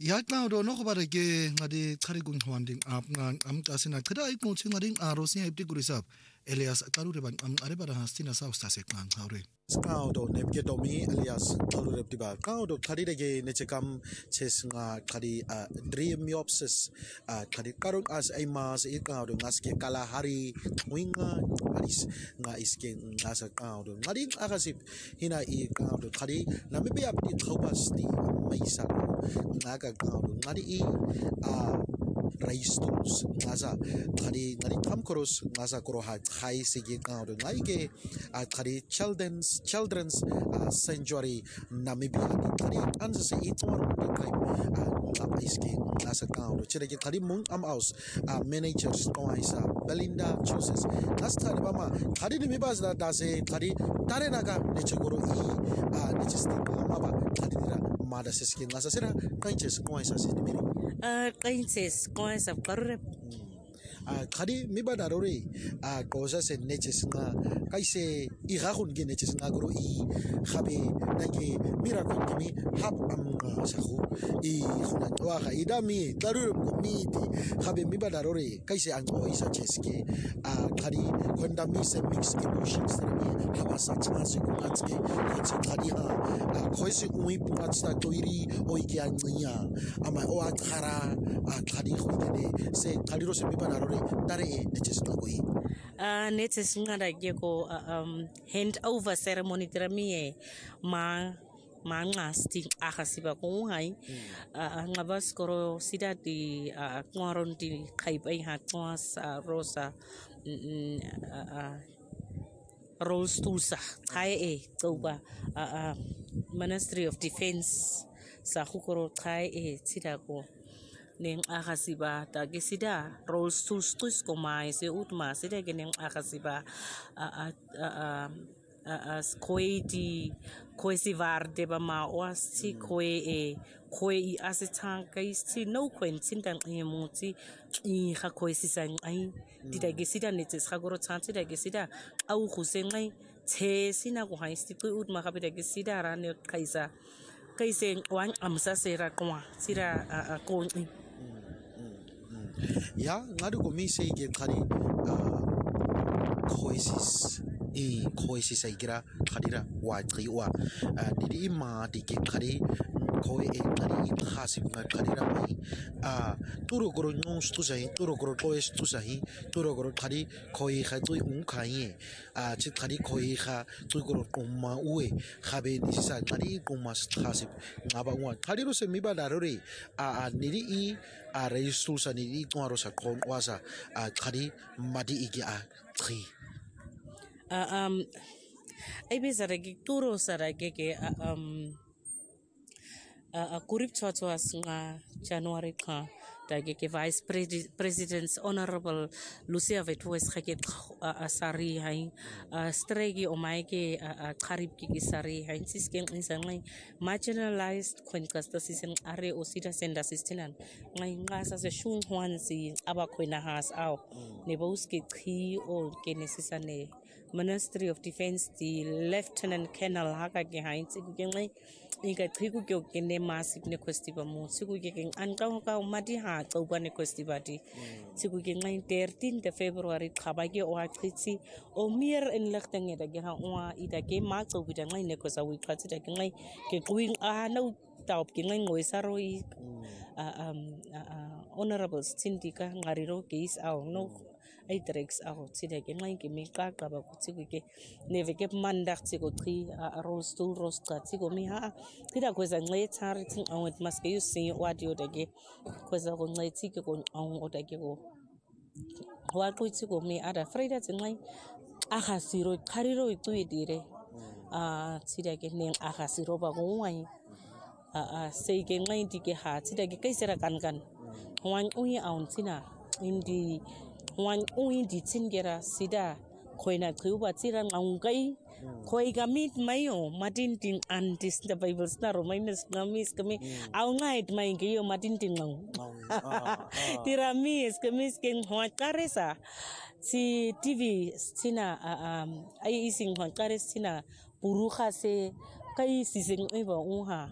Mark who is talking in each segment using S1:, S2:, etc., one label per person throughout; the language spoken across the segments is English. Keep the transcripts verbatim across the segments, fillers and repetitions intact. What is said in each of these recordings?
S1: Ya now do no ba ke ngadi khari gung hwanding ap nga am ta sina khada ik mo chinga ding aros ni ipti gurisap Elias karu re ban am are ba hastina sa usta se klang haure
S2: Kau do nepke domi alias karu reptiba kau do khadi dege nechekam chesnga khadi dream yopsis khadi karung as ai mas i kau do ngaske kala hari winga aris nga iske ngasa kau do ngadi agasip hina i kau do khadi namibe apti thobas ti maisa ngaga kau do ngadi i a raistos ngasa khadi ngadi thamkoros ngasa koro ha khai sigi kau do ngai ke khadi children's children's uh, sanctuary Namibia kari ansa se itwar de kai uh, iske asa kau do chere ke kari mung am aus uh, managers ko isa Belinda Joseph lasta de bama kari ni mibas da da se kari tare naga ne chegoro i uh, ne chesti ama ba kari dira mada se skin lasa sera kai ches ko isa se ni meri
S3: uh kai ches ko isa karure
S2: a khadi mi ba darore a cosa se neches nga kaise i gagun ge neches nga gro i khabe na ge mira kon kimi hab am sa khu i khuna wa ga ida mi darure ko mi ti khabe mi ba darore kaise an ko isa cheske a khadi konda mi se mix emotions tara mi haba sa chma se ko ngatske che khadi ha khoisi ui pungat sta toiri oi ge an nya ama o akhara a khadi khudene se khadi ro se mi ba darore tare e neches nga koi
S3: uh neches nga da ge ko um hand over ceremony tramie ma manga sting akasiba ko ngai ngabas koro sida di ngoron di khaibai ha twas rosa rose tusa khai e toba Ministry of Defense sa khukoro khai e sida ko neng akasiba ta gesida rolls tus tus ko mai se utma sida ke neng akasiba a a a as koi di koi si varde ba ma was ti koi e koi asitang kai si no kwentin dan e muti i ha koi si sang ai di da gesida ne tsa goro tsanti da gesida au khusengai che sina ko hai sti utma ka da gesida ra ne kaisa kaise wan amsa sera kwa sira ko
S2: ya ngadu ko mi sei ge khari khoisis e khoisis ai gira khadira wa tri wa didi ma di ke khari khoi e khari khasib nga khadira mai a turo goro nyong stu sai turo goro toes tu sai turo goro khari khoi kha tui ung khai a chi khari khoi kha tui goro komma uwe khabe ni sa khari komma khasib ngaba wa khari ro se mi ba darore a niri i a reisul sa niri ngaro sa kon wasa a khari madi igi a tri
S3: um ai be sara ge turo sara ge ke um a kurip chwa nga January ka dage ke Vice President Honorable Lucia Vetwes khake asari hai stregi o mai ke kharib ki sari hai sisken insangai marginalized kwenkasta sisen are osida senda sistinan ngai ngasa se shun hwan si aba khoina has aw ne boske khi o ke nesisane Ministry of Defense the Lieutenant Colonel haka ke hai ke ngai ika khiku ke ke ne masip ne kwestiba mo siku ke ke anka ka madi ha tsoba ne kwestiba di siku ke ngai thirteenth February khaba ke o akhitsi o mir en lechteng da ke ha wa ida ke ma tsobi da ngai ne ko sa wi khatsi da ke ngai ke kwing a no taup ke ngai ngoi saroi um honorable Sindika ngariro ke is aw no ai trex aw tsida ke ngai ke me ka ka ba ku tsiku ke neve ke mandak tsiko tri a rose to rose ka tsiko mi ha tida kweza ngai tsari tsin awet maske you see audio da ke kweza ko ngai tsike ko aw da ke ko wa ku tsiko mi ada frida tsin ngai a ha siro khariro itu idire a tsida ke neng a ha siro ba ko ngai a sei ke ngai ti ke ha tsida ke kaisera kan kan wan ui aun tsina indi wan ui di tsingera sida koina triuba tsira ngai koi gamit mayo madin ting antis the Bible star romaines gamis kami au ngai mai ke yo madin ting ngau tiramis kamis ken hwa karesa si T V sina ai ising hwa kares sina puruha se kai sising eba uha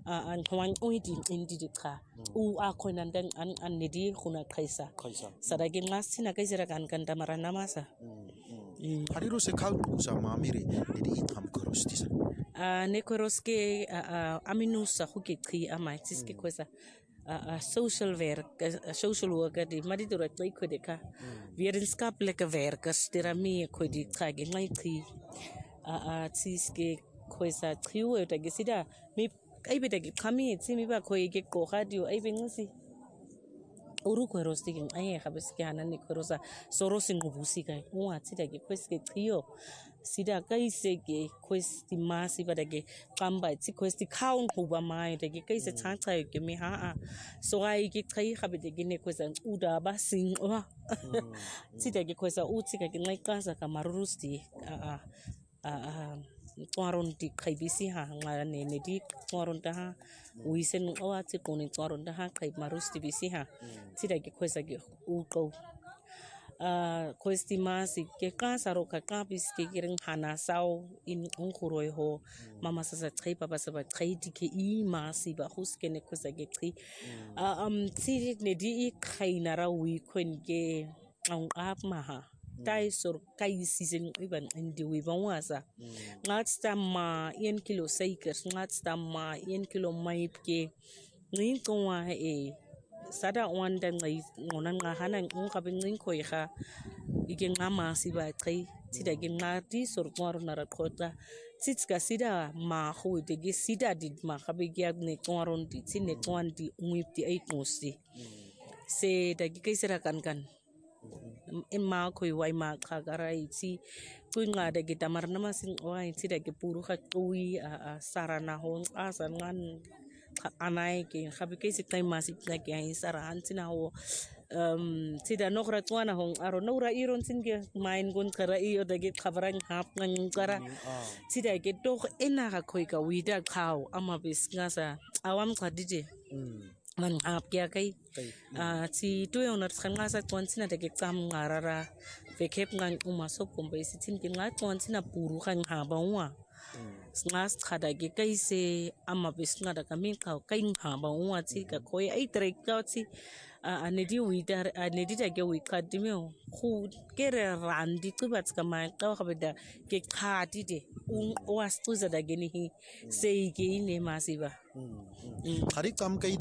S3: an hwan oidi indi dikha u a khonan dan an an nedi khuna khaisa
S2: khaisa
S3: saragi ngasina kaisira kan kan tamarana masa
S2: hariro se khal sa mamire nedi itham korostisa
S3: a nekoroske a aminusa huki khi ama tiske khosa a social work social worker di mari dura klei khodeka wetenskaplike werkers terami khodi khage ngai khi a tiske khoisa khiu ta gesida mi ai beta ki khami tsi mi ba khoi ke ko radio ai bengsi uru khorosti king ai khabes ke hanan ni khorosa soro singubusi kai uwa tsi ta ke khoske khio sida kai se ke khosti masi ba ke qamba tsi khosti khaun khuba mai ta ke kai se chang chai ke mi ha a so ai ke khai khabete ke ne khosa uda ba sing wa tsi ta ke khosa u tsi ka ke ngai ka sa ka marurusti a a Twaron di kai bisi ha nga ne ne di twaron ta ha wisen owa ti koni twaron ta ha kai marus di bisi ha ti da ke khoisa ke u ko a khosti masi ke ka saro ka ka bis ke ring hana sao in un khuroi ho mama sa sa trai papa sa ba trai di ke i masi ba hus ke ne khoisa ke tri a am ti ne di i kai na ra wi khon ke ang ap ma ha tai sor kai season iban indi wi ban wasa ngat ma yen kilo saikers ngat ma yen kilo mai ke ngin ko wa e sada wan dan ngai ngonan nga hanan un ka bin ngin ko ya ike ngama si ba trai ti da ge ngati sor kwaro na ra khota titska sida ma ho de ge sida di ma ka be ge ne kwaro di ti ne kwan di ngip di ai tosi se da ge kai sera kan kan emma khoi wai ma khagarai ti kuinga de ge tamar na masin wai ti da ge puru kha tui a sarana hon asa ngan anai ke khabi ke si tai masi na ke ai sara antina ho um ti da nokra twana hon aro nora iron tin ge main gon kara i o da ge khabran hap ngan kara ti da ge to ena ka khoi ka wida khau ama bis ngasa awam khadije man ap kya kai a ti to yon at khanga sa kontina de ke tsam ngarara ve khep ngan uma so kombe si tin ke ngat kontina puru khan ha bawa snas khada ge kai se ama bis ngada kamin ka kai ha bawa ti ka koi ai tre ka ti a ne di wi dar a ne di da ge wi ka di me khu ke re randi tu bat ka ma ka ka beda ke kha di de un was tu za da ge ni se ge ne ma si ba
S2: hari kam kai